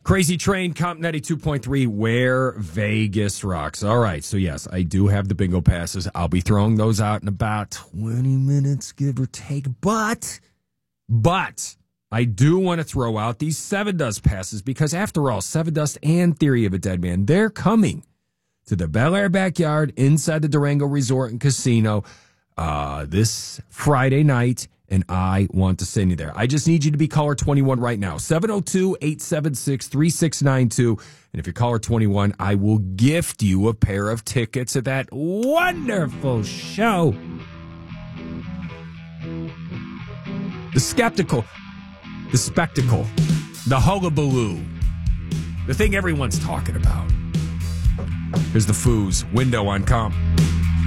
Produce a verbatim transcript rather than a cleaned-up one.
Crazy Train, Comp ninety-two point three, where Vegas rocks. All right, so yes, I do have the bingo passes. I'll be throwing those out in about twenty minutes, give or take. But, but, I do want to throw out these Seven Dust passes because, after all, Seven Dust and Theory of a Dead Man, they're coming to the Bel Air Backyard inside the Durango Resort and Casino uh, this Friday night. And I want to send you there. I just need you to be caller twenty-one right now. seven oh two, eight seven six, three six nine two. And if you're caller twenty-one, I will gift you a pair of tickets to that wonderful show. The skeptical, the spectacle, the hullabaloo, the thing everyone's talking about. Here's the Foos, Window on Comp.